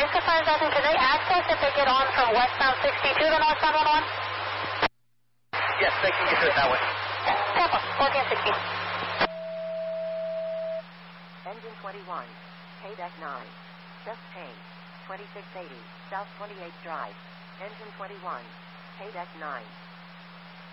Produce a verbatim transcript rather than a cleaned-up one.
Mesa five thousand, can they access if they get on from westbound sixty-two to northbound one oh one? Yes, they can get it that way. Tampa, fourteen sixty. Engine twenty-one, K deck nine. Just change. twenty-six eighty, South twenty-eighth Drive. Engine twenty-one, K deck nine.